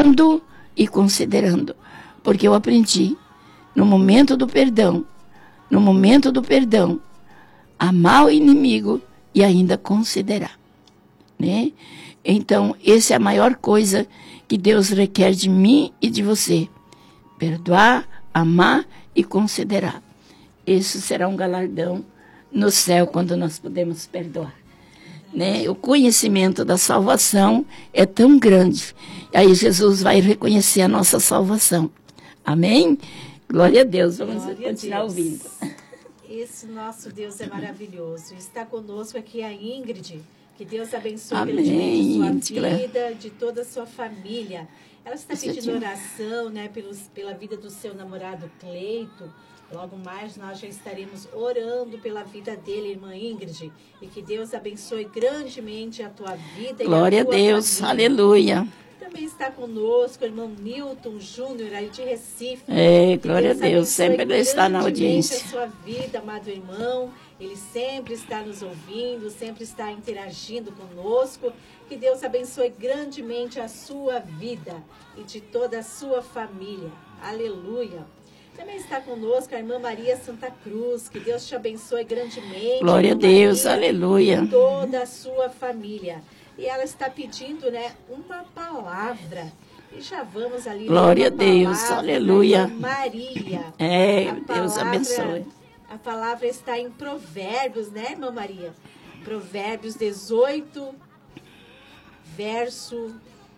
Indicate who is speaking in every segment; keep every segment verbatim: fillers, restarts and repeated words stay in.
Speaker 1: perdoando e considerando. Porque eu aprendi, no momento do perdão, no momento do perdão, amar o inimigo e ainda considerar, né? Então, essa é a maior coisa que Deus requer de mim e de você. Perdoar, amar e considerar. Isso será um galardão no céu quando nós podemos perdoar, né? O conhecimento da salvação é tão grande. Aí Jesus vai reconhecer a nossa salvação. Amém? Glória a Deus. Vamos
Speaker 2: Glória
Speaker 1: continuar
Speaker 2: Deus.
Speaker 1: ouvindo.
Speaker 2: Esse nosso Deus é maravilhoso. Está conosco aqui a Ingrid. Que Deus abençoe
Speaker 1: Amém,
Speaker 2: grandemente a sua
Speaker 1: Ingrid.
Speaker 2: vida, de toda a sua família. Ela está
Speaker 1: Isso
Speaker 2: pedindo
Speaker 1: aqui.
Speaker 2: oração, né, pelos, pela vida do seu namorado Cleito. Logo mais nós já estaremos orando pela vida dele, irmã Ingrid. E que Deus abençoe grandemente a tua vida.
Speaker 1: Glória
Speaker 2: e
Speaker 1: a
Speaker 2: a tua
Speaker 1: Deus.
Speaker 2: família.
Speaker 1: Aleluia.
Speaker 2: Também está conosco o irmão Newton Júnior, aí de Recife.
Speaker 1: É,
Speaker 2: Que
Speaker 1: glória a Deus.
Speaker 2: abençoe
Speaker 1: Sempre ele está na
Speaker 2: grandemente
Speaker 1: audiência.
Speaker 2: a sua vida, amado irmão. Ele sempre está nos ouvindo, sempre está interagindo conosco. Que Deus abençoe grandemente a sua vida e de toda a sua família. Aleluia. Também está conosco a irmã Maria Santa Cruz. Que Deus te abençoe grandemente.
Speaker 1: Glória a
Speaker 2: irmã
Speaker 1: Deus.
Speaker 2: Maria,
Speaker 1: Aleluia.
Speaker 2: E toda a sua família. E ela está pedindo, né, uma palavra. E já vamos ali.
Speaker 1: Glória a
Speaker 2: uma
Speaker 1: Deus.
Speaker 2: palavra
Speaker 1: Aleluia.
Speaker 2: da irmã Maria.
Speaker 1: É,
Speaker 2: A
Speaker 1: Deus
Speaker 2: palavra-
Speaker 1: abençoe.
Speaker 2: A palavra está em Provérbios, né, irmã Maria? Provérbios dezoito, verso...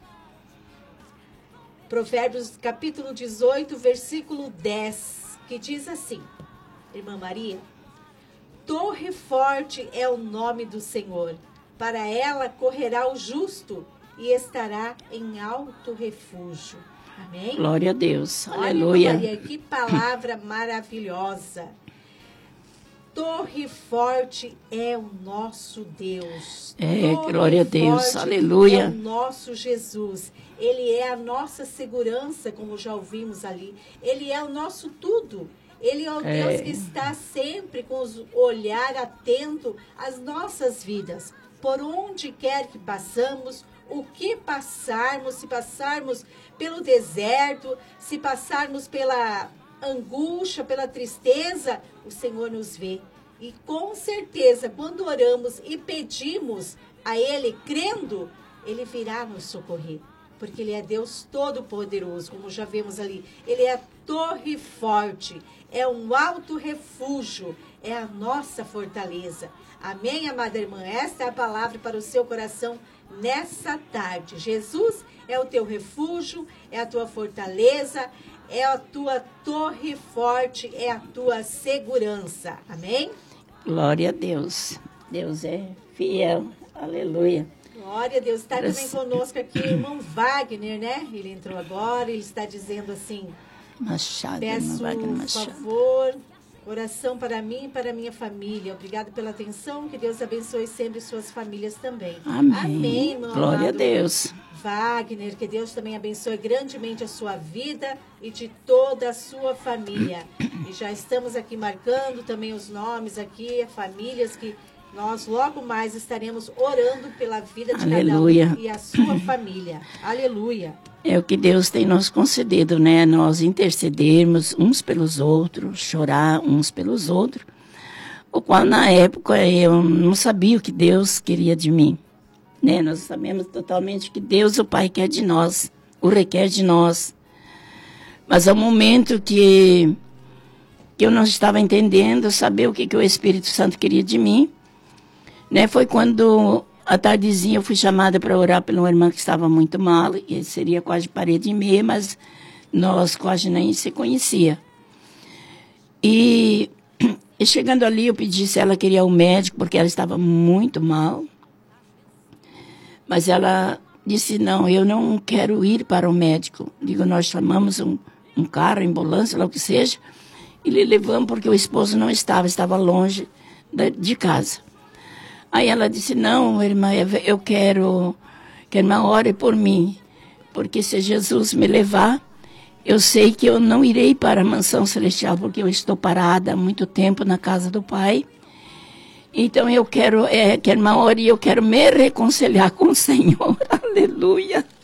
Speaker 2: Provérbios, capítulo dezoito, versículo dez, que diz assim, irmã Maria: Torre forte é o nome do Senhor, para ela correrá o justo e estará em alto refúgio. Amém?
Speaker 1: Glória a Deus.
Speaker 2: Olha,
Speaker 1: Aleluia.
Speaker 2: irmã Maria, que palavra maravilhosa. Torre forte é o nosso Deus.
Speaker 1: É,
Speaker 2: Torre
Speaker 1: glória a Deus.
Speaker 2: forte
Speaker 1: Aleluia.
Speaker 2: É o nosso Jesus. Ele é a nossa segurança, como já ouvimos ali. Ele é o nosso tudo. Ele é o
Speaker 1: É.
Speaker 2: Deus que está sempre com o olhar atento às nossas vidas. Por onde quer que passamos, o que passarmos, se passarmos pelo deserto, se passarmos pela angústia, pela tristeza, o Senhor nos vê. E com certeza, quando oramos e pedimos a Ele, crendo, Ele virá nos socorrer. Porque Ele é Deus Todo-Poderoso, como já vemos ali. Ele é a torre forte, é um alto refúgio, é a nossa fortaleza. Amém, amada irmã? Esta é a palavra para o seu coração nessa tarde. Jesus é o teu refúgio, é a tua fortaleza, é a tua torre forte, é a tua segurança. Amém?
Speaker 1: Glória a Deus. Deus é fiel. Aleluia.
Speaker 2: Glória a Deus. Está também
Speaker 1: Graças-
Speaker 2: conosco aqui o irmão Wagner, né? Ele entrou agora, ele está dizendo assim:
Speaker 1: Machado, irmã
Speaker 2: peço,
Speaker 1: Wagner
Speaker 2: por
Speaker 1: Machado.
Speaker 2: favor, oração para mim e para minha família. Obrigado pela atenção, que Deus abençoe sempre suas famílias também.
Speaker 1: Amém.
Speaker 2: irmão
Speaker 1: Glória a
Speaker 2: amado
Speaker 1: Deus.
Speaker 2: Wagner, que Deus também abençoe grandemente a sua vida e de toda a sua família. E já estamos aqui marcando também os nomes aqui, famílias que nós logo mais estaremos orando pela vida de
Speaker 1: Aleluia.
Speaker 2: cada um e a sua família. Aleluia.
Speaker 1: É o que Deus tem nos concedido, né? Nós intercedermos uns pelos outros, chorar uns pelos outros. O qual, na época, eu não sabia o que Deus queria de mim, né? Nós sabemos totalmente que Deus, o Pai, quer de nós, o requer de nós. Mas ao momento que, que eu não estava entendendo, saber o que, que o Espírito Santo queria de mim, né? Foi quando, à tardezinha, eu fui chamada para orar por uma irmã que estava muito mal, e seria quase parede e meia, mas nós quase nem se conhecia. E, e chegando ali, eu pedi se ela queria o médico, porque ela estava muito mal. Mas ela disse, não, eu não quero ir para o médico. Digo, nós chamamos um, um carro, ambulância, lá o que seja, e lhe levamos porque o esposo não estava, estava longe da, de casa. Aí ela disse, não, irmã, eu quero que a irmã ore por mim, porque se Jesus me levar, eu sei que eu não irei para a mansão celestial, porque eu estou parada há muito tempo na casa do Pai. Então eu quero é, que a irmã ore e eu quero me reconciliar com o Senhor. Aleluia.